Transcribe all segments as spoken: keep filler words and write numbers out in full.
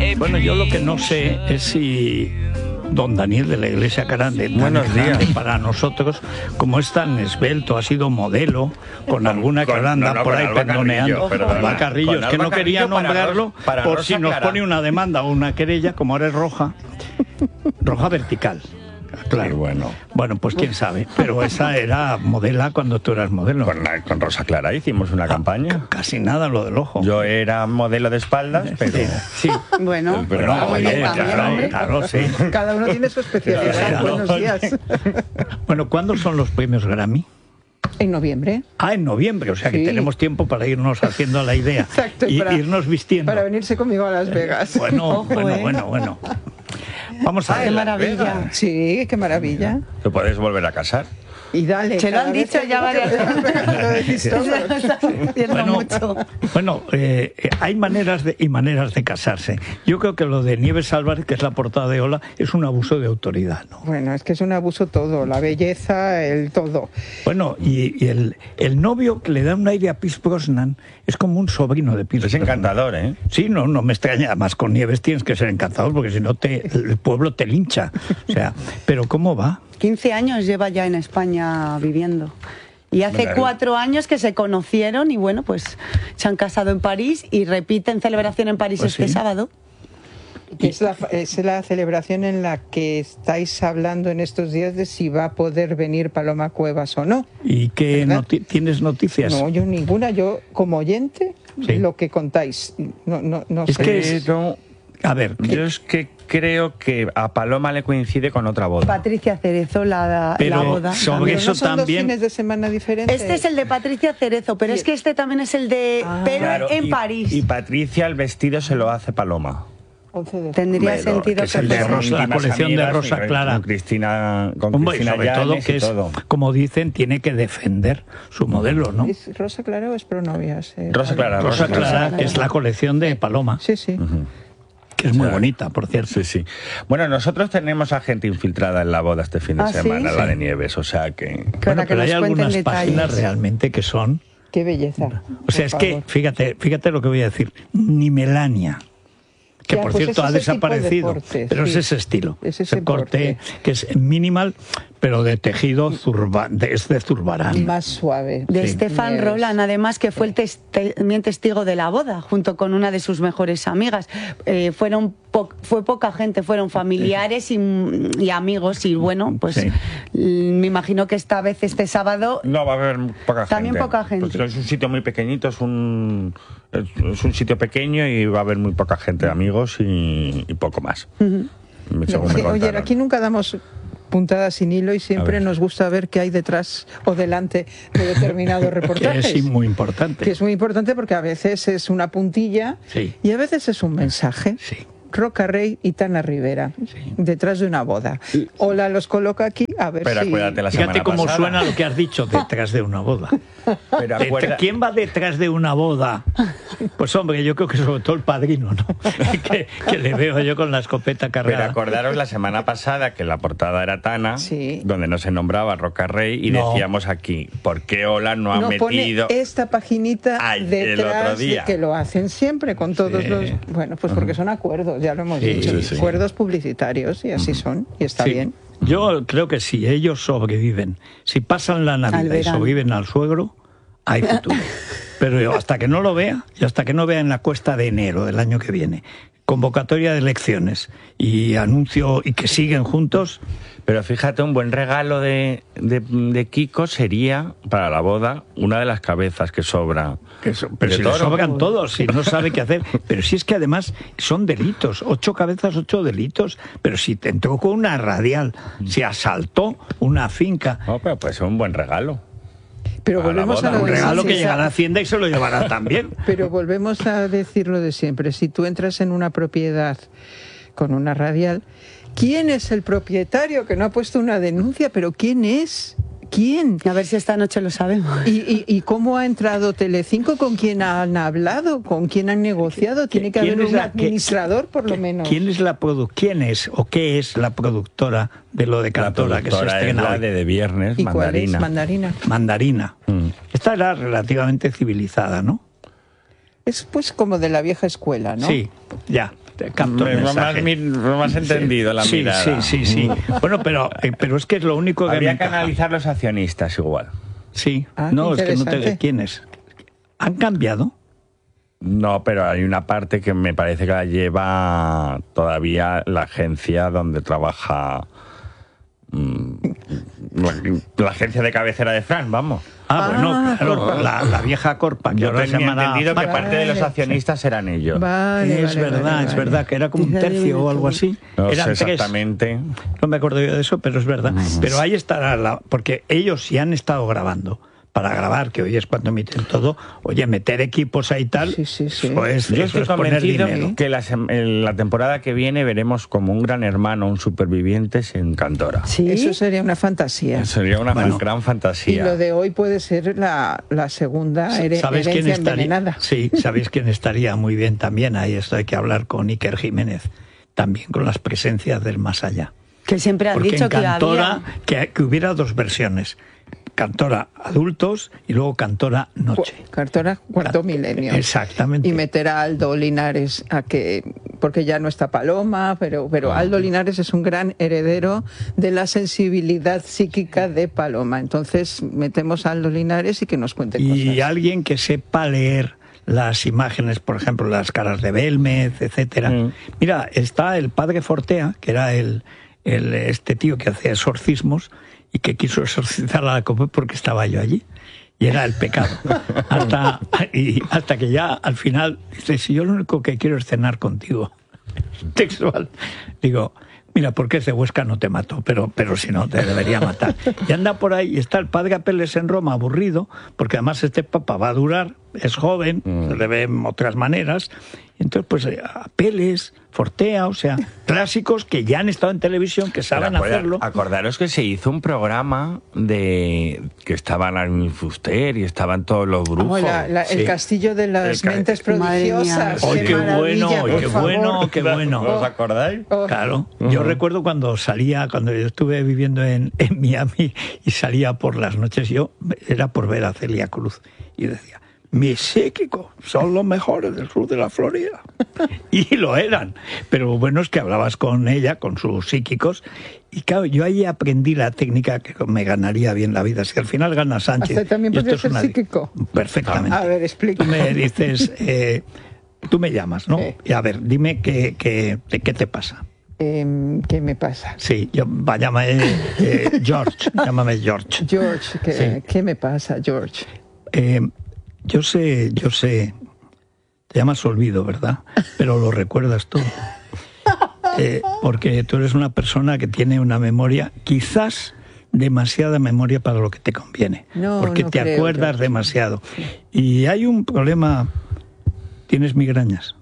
Bueno, yo lo que no sé es si don Daniel de la Iglesia Grande, buenos días, para nosotros, como es tan esbelto, ha sido modelo con alguna que anda no, no, por ahí pendoneando. Alba Carrillo, es que no quería nombrarlo para, por si nos Clara. Pone una demanda o una querella, como ahora es roja, roja vertical. Claro, bueno. Bueno, pues quién sabe. Pero esa era modela cuando tú eras modelo. Con, la, con Rosa Clara hicimos una ah, campaña. Casi nada lo del ojo. Yo era modelo de espaldas, pero... Sí. sí. Bueno, pero no, oye, oye, claro, claro, sí. Cada uno tiene su especialidad. Claro. Buenos días. Bueno, ¿cuándo son los premios Grammy? En noviembre. Ah, en noviembre, o sea que sí. Tenemos tiempo para irnos haciendo la idea. Exacto, y para, irnos vistiendo. Para venirse conmigo a Las Vegas. Bueno, Ojo, bueno, ¿eh? bueno, bueno. Vamos a ver. ¡Qué maravilla! Sí, qué maravilla. Te puedes volver a casar. Y dale. Se lo han dicho ya varias veces. Bueno, bueno eh, hay maneras de, y maneras de casarse. Yo creo que lo de Nieves Álvarez, que es la portada de Hola, es un abuso de autoridad, ¿no? Bueno, es que es un abuso todo, la belleza, el todo. Bueno, y, y el, el novio que le da un aire a Pierce Brosnan es como un sobrino de Pierce Brosnan. Es encantador, ¿eh? Sí, no, no me extraña. Además, con Nieves tienes que ser encantador, porque si no te, el pueblo te lincha. O sea, pero ¿cómo va? quince años lleva ya en España viviendo. Y hace bueno, cuatro años que se conocieron y bueno, pues se han casado en París y repiten celebración en París pues este sí. sábado. Es la, es la celebración en la que estáis hablando en estos días de si va a poder venir Paloma Cuevas o no. ¿Y qué noti- tienes noticias? No, yo ninguna. Yo, como oyente, sí. lo que contáis. No, no, no es sé. que es, no, a ver, yo es que creo que a Paloma le coincide con otra boda. Patricia Cerezo, la, pero la boda. Sobre eso ¿no son también. Dos fines de semana diferentes? Este es el de Patricia Cerezo, pero sí. es que este también es el de ah, pero claro, en y, París. Y Patricia el vestido se lo hace Paloma. Tendría Pero, sentido que es el de Rosa, la colección de Rosa Clara con Cristina, con Hombre, Cristina sobre todo que es, todo. como dicen, tiene que defender su modelo, ¿no? ¿Es Rosa Clara o es Pronovias? Eh, Rosa Clara, Rosa, Rosa Clara, Clara, que es la colección de Paloma. Sí, sí. Uh-huh. Que es muy o sea, bonita, por cierto. Sí, sí. Bueno, nosotros tenemos a gente infiltrada en la boda este fin de ¿Ah, semana, sí? la de Nieves, o sea que... Bueno, que pero hay algunas detalles. páginas realmente que son... Qué belleza. O sea, es favor. que, fíjate, fíjate lo que voy a decir. Ni Melania, que ya, por pues cierto ha desaparecido, de porte, pero sí. es ese estilo, es ese, ese corte que es minimal, pero de tejido zurba, de, es de Zurbarán. Más suave. De sí. Stefan yes. Roland, además, que fue el testi- también testigo de la boda, junto con una de sus mejores amigas. Eh, fueron po- fue poca gente, fueron familiares y, y amigos, y bueno, pues sí. me imagino que esta vez, este sábado... No, va a haber poca también gente. También poca gente. Pues es un sitio muy pequeñito, es un... Es un sitio pequeño y va a haber muy poca gente, amigos y, y poco más. Uh-huh. No, oye, oye, aquí nunca damos puntadas sin hilo y siempre nos gusta ver qué hay detrás o delante de determinados reportajes. Que es muy importante. Que es muy importante porque a veces es una puntilla sí. y a veces es un mensaje. Sí. Roca Rey y Tana Rivera, sí. detrás de una boda. Hola, los coloca aquí, a ver Pero si... acuérdate la semana Fíjate cómo pasada. suena lo que has dicho, detrás de una boda. Pero acuerda... ¿Quién va detrás de una boda? Pues hombre, yo creo que sobre todo el padrino, ¿no? que, que le veo yo con la escopeta cargada. Pero acordaros la semana pasada que la portada era Tana, sí. donde no se nombraba Roca Rey y no. decíamos aquí, ¿por qué Hola no ha no metido pone esta paginita Ay, detrás el otro día. De que lo hacen siempre con todos sí. los... Bueno, pues porque son acuerdos, ya lo hemos sí, dicho, sí, sí. acuerdos publicitarios y así son, y está sí. bien. Yo creo que si ellos sobreviven, si pasan la Navidad y sobreviven al suegro, hay futuro. Pero yo, hasta que no lo vea, y hasta que no vea en la cuesta de enero del año que viene, convocatoria de elecciones y anuncio y que siguen juntos... Pero fíjate, un buen regalo de, de, de Kiko sería, para la boda, una de las cabezas que sobra. Que so, pero si le sobran todos, si no sabe qué hacer. Pero si es que además son delitos, ocho cabezas, ocho delitos. Pero si te entró con una radial, si asaltó una finca... No, pero pues es un buen regalo. Pero volvemos a, a un regalo que llegará a Hacienda y se lo llevará también. Pero volvemos a decir lo de siempre. Si tú entras en una propiedad con una radial, ¿quién es el propietario que no ha puesto una denuncia? ¿Pero quién es? ¿Quién? A ver si esta noche lo sabemos. ¿Y, y, y cómo ha entrado Telecinco? ¿Con quién han hablado? ¿Con quién han negociado? Tiene que haber un la, administrador, por lo menos. ¿Quién es la produ ¿Quién es o qué es la productora de lo de Cantora que se estrena la de, de viernes, ¿Y Mandarina? ¿Cuál es? Mandarina. Mandarina. Mm. Esta era relativamente civilizada, ¿no? Es pues como de la vieja escuela, ¿no? Sí, ya. capto el mensaje. Me, me has entendido sí, la sí, mirada. Sí, sí, sí. Bueno, pero, pero es que es lo único que habría me que analizar los accionistas igual. Sí. Ah, no, es que no te... ¿Quiénes? ¿Han cambiado? No, pero hay una parte que me parece que la lleva todavía la agencia donde trabaja mmm, la, la agencia de cabecera de Fran, vamos. Ah, bueno, ah, claro, la, la vieja Corpa. Que yo ahora tenía se llamará... entendido que vale, parte de los accionistas eran ellos. Vale, es vale, verdad, vale, es vale. verdad, que era como un tercio o algo así. No Eran sé exactamente. Tres. No me acuerdo yo de eso, pero es verdad. Uh-huh. Pero ahí estará, la... porque ellos sí han estado grabando. Para grabar, que hoy es cuando emiten todo, oye, meter equipos ahí y tal, sí, sí, sí. Pues, yo estoy convencido que la, en la temporada que viene veremos como un Gran Hermano, un Supervivientes en Cantora. ¿Sí? Eso sería una fantasía. Sería una bueno, gran fantasía. Y lo de hoy puede ser la, la segunda her ¿Sabes herencia quién estaría? envenenada. Sí, ¿sabéis quién estaría muy bien también? Ahí esto hay que hablar con Iker Jiménez, también con las presencias del más allá. Que siempre han Porque dicho en que Cantora, había... que, que hubiera dos versiones. Cantora adultos y luego Cantora noche. Cantora cuarto milenio. Exactamente. Y meter a Aldo Linares a que, porque ya no está Paloma, pero, pero Aldo Linares es un gran heredero de la sensibilidad psíquica de Paloma. Entonces metemos a Aldo Linares y que nos cuente cosas. Y alguien que sepa leer las imágenes, por ejemplo, las caras de Belmez, etcétera. Mm. Mira, está el padre Fortea, que era el, el este tío que hacía exorcismos, y que quiso exorcizar a la COPE porque estaba yo allí. Y era el pecado. Hasta, y hasta que ya al final dice, si yo lo único que quiero es cenar contigo. Textual. Digo, mira, porque es de Huesca no te mato, pero, pero si no, te debería matar. Y anda por ahí, y está el padre Apeles en Roma, aburrido, porque además este papa va a durar, es joven, mm. se le ve en otras maneras. Entonces, pues, Apeles, Fortea, o sea, clásicos que ya han estado en televisión, que saben acuerda, hacerlo. Acordaros que se hizo un programa de que estaban Armin Fuster y estaban todos los brujos. Oh, la, la, sí. El castillo de las el mentes ca prodigiosas. ¡Ay, qué, qué bueno! ¡Qué favor. bueno! ¡Qué bueno! ¿Os acordáis? Oh. Claro. Uh-huh. Yo recuerdo cuando salía, cuando yo estuve viviendo en, en Miami y salía por las noches, yo era por ver a Celia Cruz y decía, mis psíquicos son los mejores del sur de la Florida. Y lo eran. Pero bueno, es que hablabas con ella, con sus psíquicos, y claro, yo ahí aprendí la técnica que me ganaría bien la vida. Si al final gana Sánchez... ¿Hasta también podría ser una... psíquico? Perfectamente. A ver, explica. Tú me dices, eh, tú me llamas, ¿no? Sí. Y a ver, dime qué, qué, qué te pasa. Eh, ¿Qué me pasa? Sí, yo, va, llámame eh, George, llámame George. George, ¿qué, sí. ¿qué me pasa, George? Eh... Yo sé, yo sé, te llamas Olvido, ¿verdad? Pero lo recuerdas todo. Eh, porque tú eres una persona que tiene una memoria, quizás demasiada memoria para lo que te conviene. No, porque no te creo, acuerdas yo. demasiado. Y hay un problema, tienes migrañas.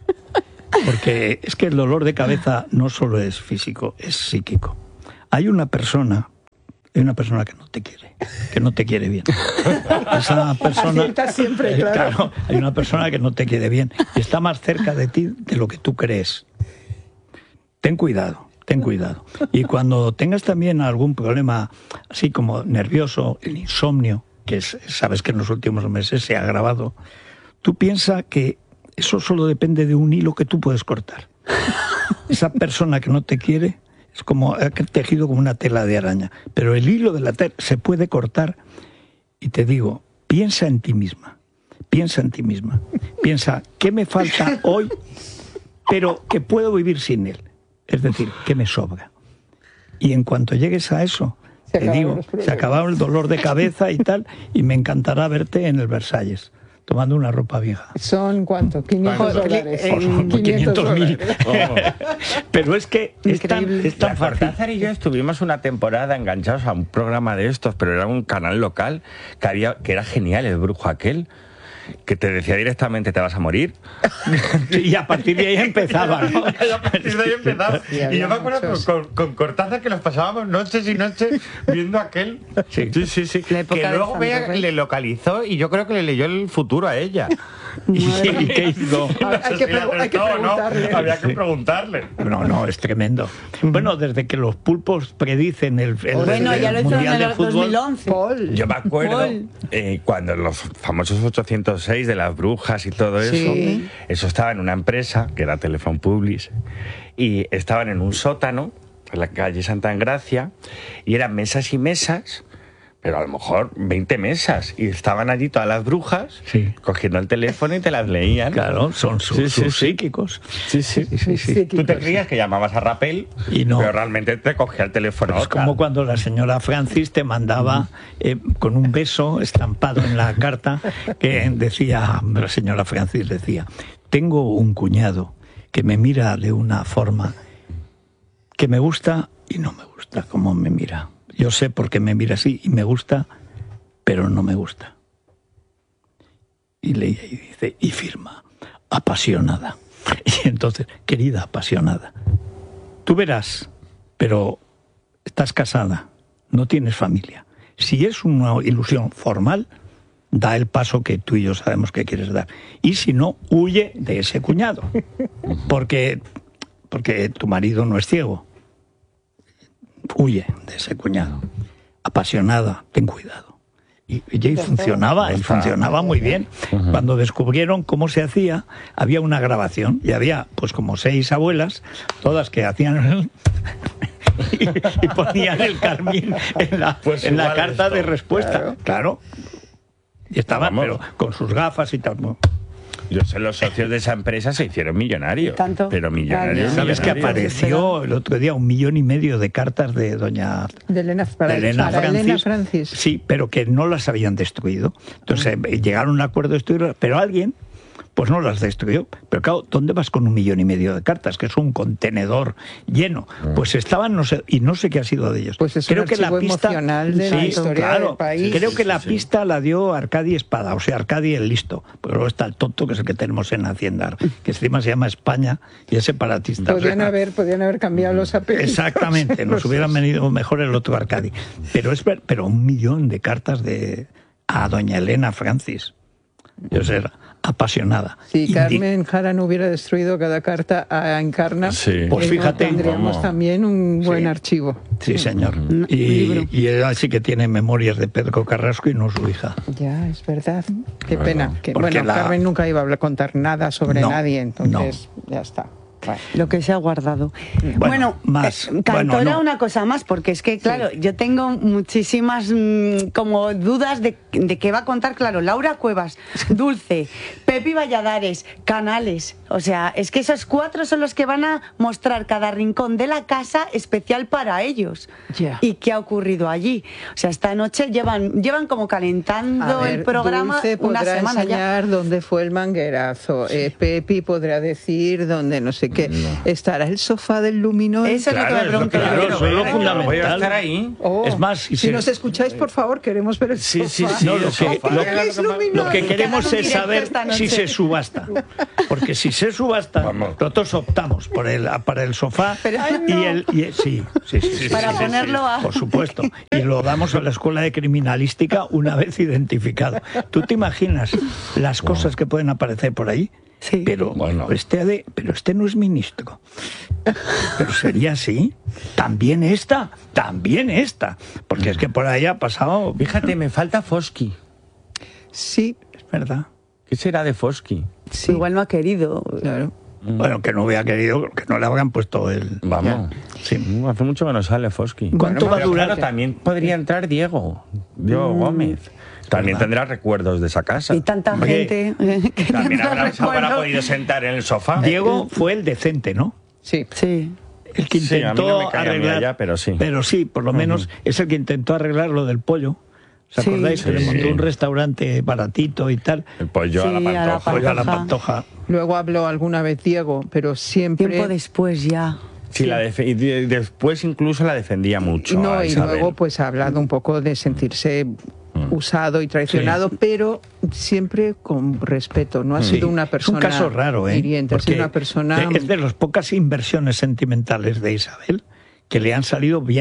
Porque es que el dolor de cabeza no solo es físico, es psíquico. Hay una persona... Hay una persona que no te quiere, que no te quiere bien. Esa persona... siempre, claro. claro. Hay una persona que no te quiere bien y está más cerca de ti de lo que tú crees. Ten cuidado, ten cuidado. Y cuando tengas también algún problema así como nervioso, el insomnio, que es, sabes que en los últimos meses se ha agravado, tú piensa que eso solo depende de un hilo que tú puedes cortar. Esa persona que no te quiere... es como tejido como una tela de araña. Pero el hilo de la tela se puede cortar. Y te digo, piensa en ti misma. Piensa en ti misma. Piensa, ¿qué me falta hoy? Pero que puedo vivir sin él. Es decir, ¿qué me sobra? Y en cuanto llegues a eso, te digo, se acababa el dolor de cabeza y tal, y me encantará verte en el Versalles. Tomando una ropa vieja. ¿Son cuánto? quinientos dólares. Eh, quinientos mil. Oh. Pero es que es tan, es tan fácil. Cortázar y yo estuvimos una temporada enganchados a un programa de estos, pero era un canal local que había que era genial, el brujo aquel, que te decía directamente te vas a morir. Y a partir de ahí empezaba, ¿no? Y a partir de ahí empezaba. Y yo me acuerdo con, con, con Cortázar que nos pasábamos noches y noches viendo aquel. Sí, sí, sí. sí. Que luego vea, le localizó y yo creo que le leyó el futuro a ella. ¿Y, ¿Y qué hizo? Hay que, pregu- hay que preguntarle. ¿no? Había que preguntarle. No, no, es tremendo. Bueno, desde que los pulpos predicen el, el, bueno, el, ya lo el hizo Mundial en de el Fútbol. dos mil once. Paul. Yo me acuerdo Paul. eh, cuando los famosos ochocientos seis de las brujas y todo eso, Sí. eso estaba en una empresa que era Telefon Publis y estaban en un sótano en la calle Santa Engracia y eran mesas y mesas, pero a lo mejor veinte mesas, y estaban allí todas las brujas Sí. cogiendo el teléfono y te las leían. Claro, son sus, Sí, sí, sus sí. psíquicos. Sí, sí. Sí, sí, sí. Sí. Tú te creías que llamabas a Rapel, Y no. pero realmente te cogía el teléfono. Es como cuando la señora Francis te mandaba eh, con un beso estampado en la carta que decía, la señora Francis decía, tengo un cuñado que me mira de una forma que me gusta y no me gusta como me mira. Yo sé por qué me mira así y me gusta, pero no me gusta. Y leía y dice, y firma, apasionada. Y entonces, querida apasionada, tú verás, pero estás casada, no tienes familia. Si es una ilusión formal, da el paso que tú y yo sabemos que quieres dar. Y si no, huye de ese cuñado. Porque, porque tu marido no es ciego. Huye de ese cuñado. Apasionada, ten cuidado. Y, y ahí funcionaba, y funcionaba muy bien. Cuando descubrieron cómo se hacía, había una grabación y había pues como seis abuelas, todas que hacían y, y ponían el carmín en la, Pues en la igual carta esto. de respuesta. Claro. Claro. Y estaban, Vamos. pero con sus gafas y tal. Yo sé, los socios de esa empresa se hicieron millonarios. Tanto. Pero millonarios. Claro. ¿Sabes que millonarios. apareció el otro día un millón y medio de cartas de doña De Elena, para, de Elena, para Francis, Elena Francis. Sí, pero que no las habían destruido. Entonces eh, llegaron a un acuerdo de destruirlas, pero alguien pues no las destruyó. Pero claro, ¿dónde vas con un millón y medio de cartas? Que es un contenedor lleno. Pues estaban, no sé, y no sé qué ha sido de ellos. Pues es un archivo emocional de la historia claro, del país. Creo que la sí, sí. pista la dio Arcadi Espada, o sea, Arcadi el listo. Pero luego está el tonto, que es el que tenemos en Hacienda, que encima se llama España y es separatista. Podían O sea, haber, podían haber cambiado los apellidos. exactamente, nos hubieran venido mejor el otro Arcadi. Pero es ver- pero un millón de cartas de a doña Elena Francis. Yo sé, apasionada. Si Indi- Carmen Jara no hubiera destruido cada carta a Encarna, Sí. Pues eh, fíjate, tendríamos vamos. también un buen Sí. archivo. Sí, señor. Un Y, libro. y ella sí que tiene memorias de Pedro Carrasco y no su hija. Ya, es verdad. Qué pena. Que, Porque bueno, la- Carmen nunca iba a hablar- contar nada sobre No, nadie, entonces ya está. Bueno. Lo que se ha guardado. Bueno, Bueno, más. eh, Cantora, Bueno, no. una cosa más, porque es que, claro, yo tengo muchísimas mm, como dudas de, de qué va a contar, claro, Laura Cuevas, Dulce, Pepi Valladares, Canales. O sea, es que esos cuatro son los que van a mostrar cada rincón de la casa especial para ellos. Ya. ¿Y qué ha ocurrido allí? O sea, esta noche llevan, llevan como calentando A ver, el programa Dulce una podrá semana ya. enseñar dónde fue el manguerazo. Eh, Pepi podrá decir dónde no sé qué. ¿Estará el sofá del Luminol? Eso es lo que me es lo pregunto que yo. Claro, quiero eso es lo ver, yo fundamental. voy a estar ahí. Oh, Es más, si si se- nos escucháis, por favor, queremos ver el Sí, sí, sofá. sí. No, lo el que, sofá. lo, ¿Qué es Luminol? lo que Que queremos hagan un es directo saber esta noche. si se subasta. Porque si se subasta, Vamos. nosotros optamos por el, para el sofá Pero- y el... y el- sí, sí, sí, sí, Para sí, sí, ponerlo sí, a- por supuesto. Y lo damos a la Escuela de Criminalística una vez identificado. ¿Tú te imaginas las cosas que pueden aparecer por ahí? Sí. Pero, Bueno. este de, pero este no es ministro. Pero sería así. También esta, también esta. Porque es que por ahí ha pasado... Fíjate, me falta Fosky. Sí, Es verdad. ¿Qué será de Fosky? sí. Igual no ha querido. Claro. Bueno, que no hubiera querido, que no le habrán puesto el... Vamos. Sí. Mm, Hace mucho que no sale Fosky. ¿Cuánto Bueno, va a Pero durar? claro, también podría entrar Diego. Diego Gómez. También ¿verdad? tendrá recuerdos de esa casa. Y tanta Hombre, gente eh, que También tendrá habrá, se habrá recuerdos. podido sentar en el sofá. Diego fue el decente, ¿no? Sí. Sí. El que Sí, a mí intentó no me cae a mí arreglar... allá, pero sí. Pero sí, por lo menos es el que intentó arreglar lo del pollo. ¿Os Sí. acordáis? Que le Sí. montó un restaurante baratito y tal. El pollo a la Sí, a la pantoja. Pollo a la Pantoja. pantoja. Luego habló alguna vez Diego, pero siempre... Tiempo después ya. Sí, la defe- y de- después incluso la defendía mucho. No, a y Isabel. luego pues ha hablado un poco de sentirse usado y traicionado, pero siempre con respeto. No ha Sí. sido una Es persona un caso raro, ¿eh? hiriente, ha Porque sido una persona... es de las pocas inversiones sentimentales de Isabel que le han salido bien.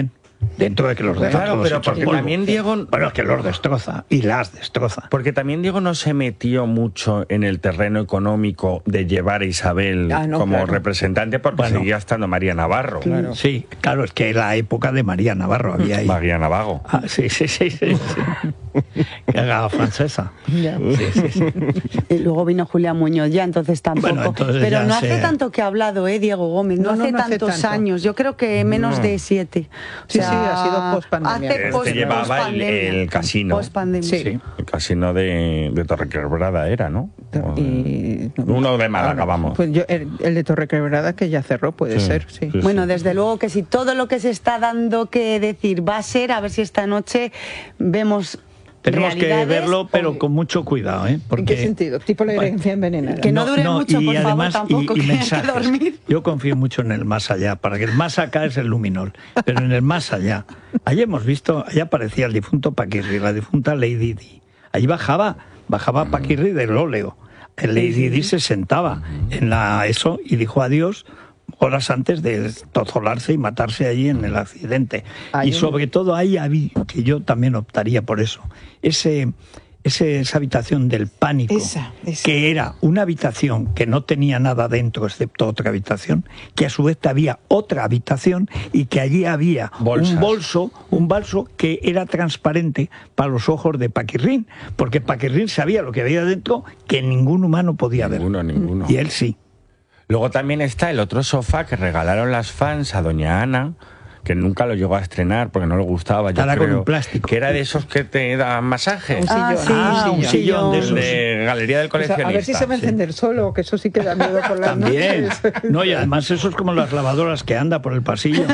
Dentro de que los deja Claro, todos pero hechos porque polvo. también Diego... Bueno, es que los destroza y las destroza. Porque también Diego no se metió mucho en el terreno económico de llevar a Isabel Ah, no, como claro. representante, porque Bueno. seguía estando María Navarro. Claro. Sí, claro, es que era la época de María Navarro había ahí. María Navago. Ah, sí, sí, sí, sí, sí. Que haga francesa. Ya. Sí, sí, sí. Y luego vino Julia Muñoz ya, entonces tampoco. Bueno, entonces Pero ya no hace se- tanto que ha hablado, ¿eh, Diego Gómez? No, No, no, hace no hace tantos tanto. años. Yo creo que menos No. de siete. Sí, sí, ha sido pospandemia. hace Este post- llevaba el- pospandemia. el casino. Pospandemia. Sí. Sí. El casino de, de Torrequebrada era, ¿no? O de- Y- Uno de Málaga, vamos. Pues yo, el, el de Torrequebrada que ya cerró, puede Sí, ser, sí. sí. Bueno, desde luego que si todo lo que se está dando que decir va a ser, a ver si esta noche vemos Tenemos que realidades. verlo, pero Oye. con mucho cuidado, ¿eh? ¿En qué sentido? Tipo la herencia envenenada. Que no dure mucho, y por favor, además, tampoco, y- y que hay que mensajes. dormir. Yo confío mucho en el más allá, para que el más acá es el luminol, pero en el más allá. Allí hemos visto, allá aparecía el difunto Paquirri, la difunta Lady Di. Allí bajaba, bajaba Paquirri del óleo. El Lady Di se sentaba en la eso y dijo adiós horas antes de tozolarse y matarse allí en el accidente. Hay y un- sobre todo ahí había, que yo también optaría por eso, ese, ese, esa habitación del pánico, Esa, esa. que era una habitación que no tenía nada dentro excepto otra habitación, que a su vez había otra habitación y que allí había Bolsas. un bolso, un balso que era transparente para los ojos de Paquirrín, porque Paquirrín sabía lo que había dentro que ningún humano podía Ninguno, ver. ninguno. Y él sí. Luego también está el otro sofá que regalaron las fans a doña Ana, que nunca lo llegó a estrenar porque no le gustaba, yo Ahora con creo, un plástico. que era de esos que te dan masajes. Un Ah, sillón. sí, Ah, un sillón de El esos. de Galería del Pues a, Coleccionista. a ver si se va a sí. encender solo, que eso sí que da miedo por las También. noches. No, y además eso es como las lavadoras que anda por el pasillo.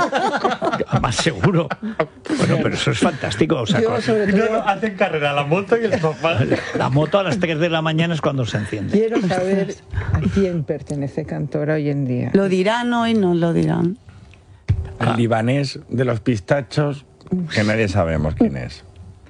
Más seguro. Bueno, pero eso es fantástico. O sea, Yo, con- sobre todo, hacen carrera la moto y el sofá. la moto a las tres de la mañana es cuando se enciende. quiero saber a quién pertenece Cantora hoy en día. Lo dirán hoy, no lo dirán. El libanés de los pistachos, que nadie sabemos quién es.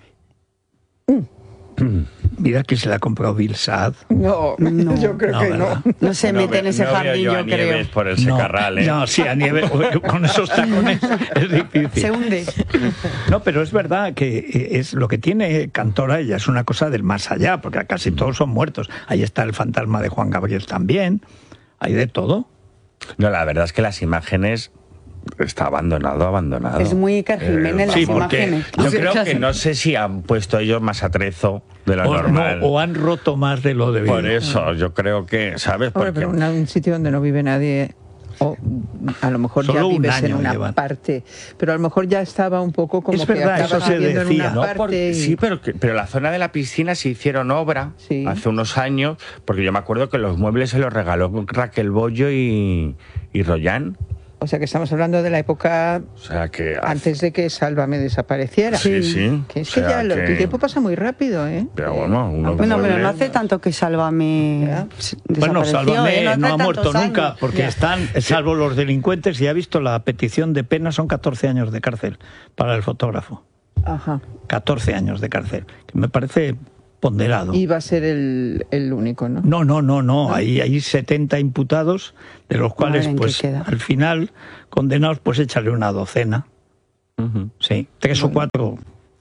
Mira que se la ha comprado Bill Saad. No, No. yo creo No, que ¿verdad? no. No se mete en ese no veo jardín, yo, yo, a creo. Nieves por el No, secarral, ¿eh? no, sí, a nieve, con esos tacones es difícil. Se hunde. No, pero es verdad que es lo que tiene Cantora, ella es una cosa del más allá, porque casi todos son muertos. Ahí está el fantasma de Juan Gabriel también, hay de todo. No, la verdad es que las imágenes está abandonado, abandonado. Es muy Iker Jiménez sí, las porque imágenes. Yo Sí, creo claro. que no sé si han puesto ellos más atrezo de lo O, no, normal. o han roto más de lo debido. Por eso, yo creo que, ¿sabes? Hombre, Porque pero una- un sitio donde no vive nadie, o a lo mejor Solo ya un vives en año una llevan. parte, pero a lo mejor ya estaba un poco como Es que verdad, estabas eso se viviendo en decía. una No, parte. porque- y- sí, pero, que- pero la zona de la piscina se hicieron obra Sí. hace unos años, porque yo me acuerdo que los muebles se los regaló Raquel Bollo y, y Rollán. O sea que estamos hablando de la época O sea que... antes de que Sálvame desapareciera. Sí, sí. Que es O que sea ya lo- que- el tiempo pasa muy rápido, ¿eh? Pero bueno, unos Bueno, pero no muebles- hace tanto que Sálvame Ya. s- Bueno, desapareció, Sálvame ¿eh? No hace no ha muerto tantos nunca, años. porque Ya. están, salvo los delincuentes, y ha visto la petición de pena, son catorce años de cárcel para el fotógrafo. Ajá. catorce años de cárcel, que me parece ponderado. Y va a ser el, el único, ¿no? No, no, no, no. Hay, hay setenta imputados, de los cuales, Madre, ¿en qué pues, queda? al final, condenados, pues échale una docena. Ujú. Sí, tres o cuatro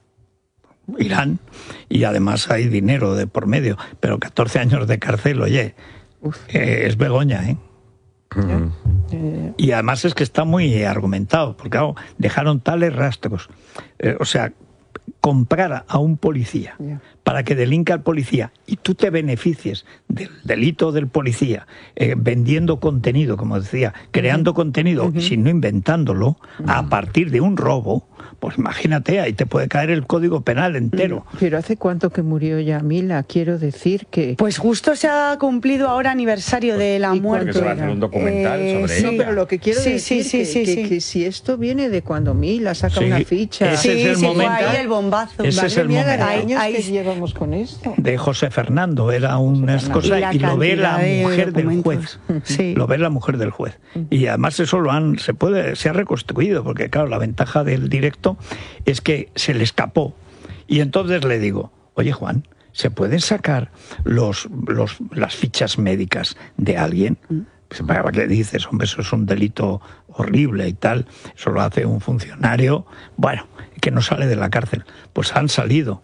irán, y además hay dinero de por medio. Pero catorce años de cárcel, oye, Uf. eh, es Begoña, ¿eh? Ujú. Eh, Y además es que está muy argumentado, porque claro, dejaron tales rastros. Eh, o sea, comprar a un policía Ya. para que delinca al policía y tú te beneficies del delito del policía, eh, vendiendo contenido, como decía, creando contenido, si no inventándolo, a partir de un robo, pues imagínate, ahí te puede caer el Código Penal entero. Pero ¿hace cuánto que murió Yamila? Quiero decir que... Pues justo se ha cumplido ahora aniversario de la ¿Y muerte. Porque se va a hacer un documental Eh, sobre sí. No, ella. pero lo que quiero Sí, decir sí, sí, que, sí, que- sí. que si esto viene de cuando Mila saca Sí, una ficha... ese Sí, es el sí, fue momento. ahí el bombazo. Ese Madre es el mía, la de momento. años Ahí- que ahí- llevamos con esto. De José Fernando, era unas Fernando. cosas, Y la y lo ve la cantidad de mujer del documentos. juez. Sí. Lo ve la mujer del juez. Y además eso lo han, se puede, se ha reconstruido, porque claro, la ventaja del directo es que se le escapó. Y entonces le digo, oye Juan, ¿se pueden sacar los, los, las fichas médicas de alguien? ¿Para qué dices? Hombre, eso es un delito horrible y tal. Eso lo hace un funcionario, bueno, que no sale de la cárcel. Pues han salido.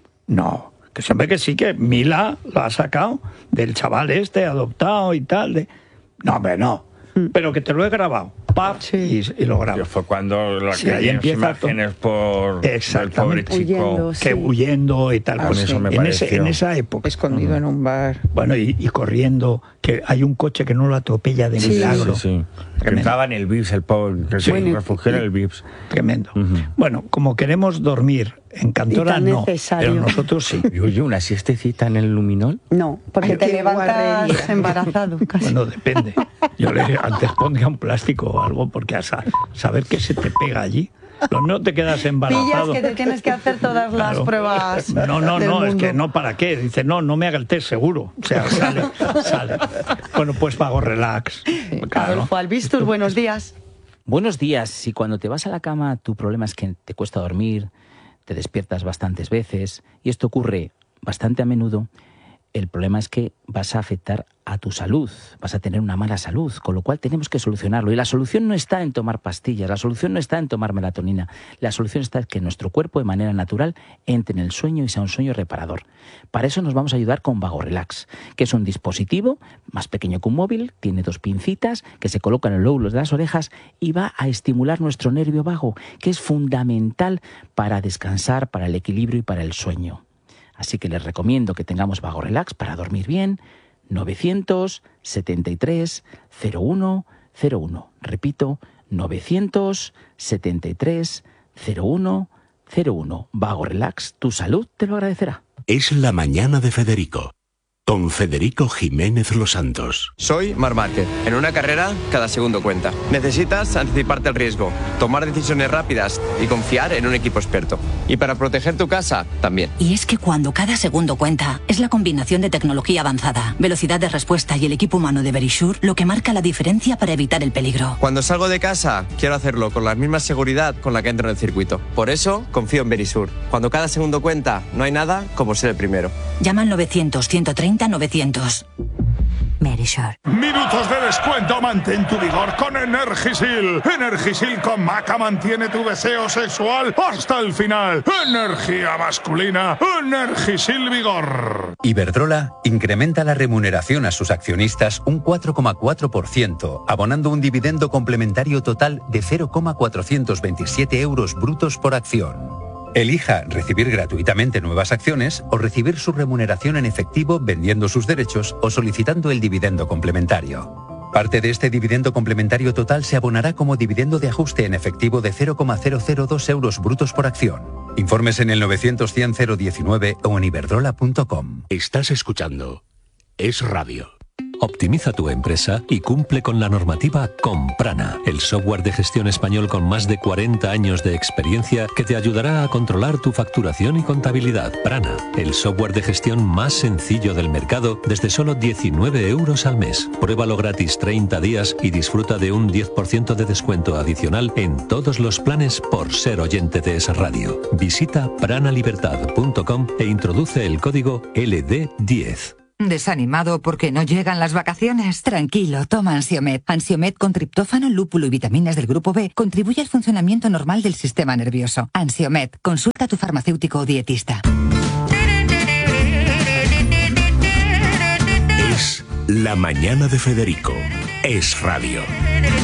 No, que siempre que sí, que Mila lo ha sacado del chaval este, adoptado y tal. De... No, hombre, no. Mm. Pero que te lo he grabado. Pap, sí. y, y lo grabo. Fue cuando la sí, que empieza imágenes por el pobre chico huyendo, que sí. huyendo y tal. Ah, pues, eso me en, ese, en esa época. Escondido uh-huh. en un bar. Bueno, y, y corriendo, que hay un coche que no lo atropella de sí. milagro. Sí, sí. Que entraba en el V I P S, el pobre, que sí. se refugió en el V I P S. Tremendo. Uh-huh. Bueno, como queremos dormir en Cantora, no, necesario. pero nosotros sí. ¿Y oye, una siestecita en el luminol? No, porque Ay, te levantas guarrería. embarazado. Casi. Bueno, depende. Yo le antes pondría un plástico o algo, porque a saber qué se te pega allí. Lo no te quedas embarazado. Pillas que te tienes que hacer todas las claro. pruebas. No, no, del no, mundo. Es que no, ¿para qué? Dice, no, no me haga el test seguro. O sea, sale, sale. Bueno, pues pago relax. Claro. Adolfo Albistur, buenos días. Buenos días. Si cuando te vas a la cama tu problema es que te cuesta dormir, te despiertas bastantes veces, y esto ocurre bastante a menudo, el problema es que vas a afectar a tu salud, vas a tener una mala salud, con lo cual tenemos que solucionarlo. Y la solución no está en tomar pastillas, la solución no está en tomar melatonina, la solución está en que nuestro cuerpo de manera natural entre en el sueño y sea un sueño reparador. Para eso nos vamos a ayudar con Vago Relax, que es un dispositivo más pequeño que un móvil, tiene dos pincitas que se colocan en los lóbulos de las orejas y va a estimular nuestro nervio vago, que es fundamental para descansar, para el equilibrio y para el sueño. Así que les recomiendo que tengamos Vago Relax para dormir bien. novecientos setenta y tres cero uno cero uno. Repito, novecientos setenta y tres cero uno cero uno. Vago Relax, tu salud te lo agradecerá. Es la mañana de Federico, con Federico Jiménez Los Santos. Soy Marc Márquez. En una carrera, cada segundo cuenta. Necesitas anticiparte al riesgo, tomar decisiones rápidas y confiar en un equipo experto. Y para proteger tu casa, también. Y es que cuando cada segundo cuenta, es la combinación de tecnología avanzada, velocidad de respuesta y el equipo humano de Verisure lo que marca la diferencia para evitar el peligro. Cuando salgo de casa, quiero hacerlo con la misma seguridad con la que entro en el circuito. Por eso, confío en Verisure. Cuando cada segundo cuenta, no hay nada como ser el primero. Llama al novecientos ciento treinta novecientos. Verisure. Minutos de descuento, mantén tu vigor con Energisil. Energisil con Maca mantiene tu deseo sexual hasta el final. Energía masculina, Energisil Vigor. Iberdrola incrementa la remuneración a sus accionistas un cuatro coma cuatro por ciento, abonando un dividendo complementario total de cero coma cuatrocientos veintisiete euros brutos por acción. Elija recibir gratuitamente nuevas acciones o recibir su remuneración en efectivo vendiendo sus derechos o solicitando el dividendo complementario. Parte de este dividendo complementario total se abonará como dividendo de ajuste en efectivo de cero coma cero cero dos euros brutos por acción. Informes en el novecientos cien cero diecinueve o en iberdrola punto com. Estás escuchando Es Radio. Optimiza tu empresa y cumple con la normativa con Prana, el software de gestión español con más de cuarenta años de experiencia que te ayudará a controlar tu facturación y contabilidad. Prana, el software de gestión más sencillo del mercado desde solo diecinueve euros al mes. Pruébalo gratis treinta días y disfruta de un diez por ciento de descuento adicional en todos los planes por ser oyente de Es Radio. Visita prana libertad punto com e introduce el código L D diez. ¿Desanimado porque no llegan las vacaciones? Tranquilo, toma Ansiomed. Ansiomed con triptófano, lúpulo y vitaminas del grupo B contribuye al funcionamiento normal del sistema nervioso. Ansiomed, consulta a tu farmacéutico o dietista. Es la mañana de Federico. Es Radio.